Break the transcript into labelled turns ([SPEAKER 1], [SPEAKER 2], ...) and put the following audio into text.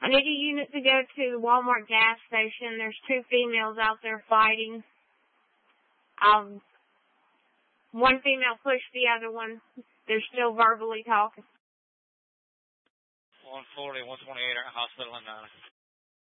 [SPEAKER 1] I need a unit to go to the Walmart gas station. There's 2 females out there fighting. One female pushed the other one. They're still verbally talking.
[SPEAKER 2] 140, 128 are at hospital in